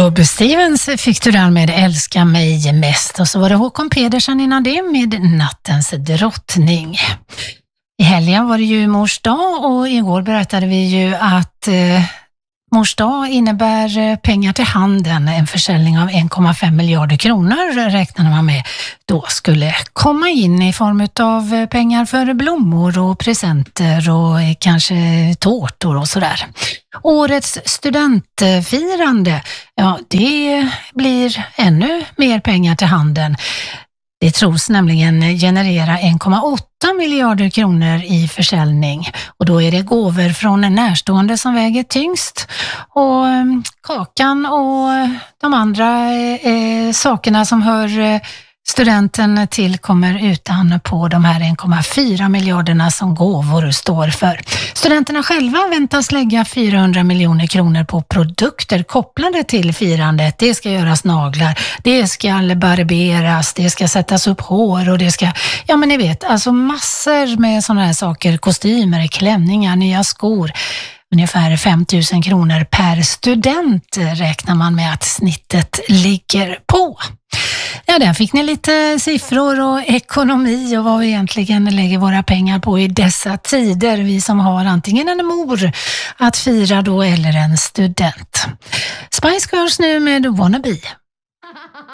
Bobby Stevens fick du där med Älska mig mest, och så var det Håkan Pedersen innan det med Nattens drottning. I helgen var det ju Mors dag, och igår berättade vi ju att Mors dag innebär pengar till handeln. En försäljning av 1,5 miljarder kronor räknar man med då skulle komma in i form av pengar för blommor och presenter och kanske tårtor och sådär. Årets studentfirande, ja, det blir ännu mer pengar till handeln. Det tros nämligen generera 1,8 miljarder kronor i försäljning, och då är det gåvor från en närstående som väger tyngst, och kakan och de andra sakerna som hör studenten till kommer utan på de här 1,4 miljarderna som gåvor står för. Studenterna själva väntas lägga 400 miljoner kronor på produkter kopplade till firandet. Det ska göras naglar, det ska barberas, det ska sättas upp hår, och det ska, ja men ni vet, alltså massor med sådana här saker, kostymer, klänningar, nya skor. Ungefär 5 000 kronor per student räknar man med att snittet ligger på. Ja, där fick ni lite siffror och ekonomi och vad vi egentligen lägger våra pengar på i dessa tider. Vi som har antingen en mor att fira då eller en student. Spice Girls nu med Wannabe.